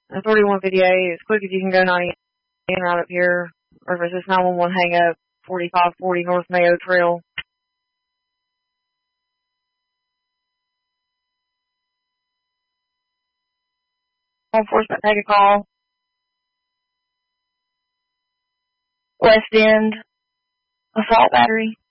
3158, as quick as you can go 90 right up here. Or if it's this 911 hang up, 4540 North Mayo Trail. Law enforcement, take a call. West End assault battery.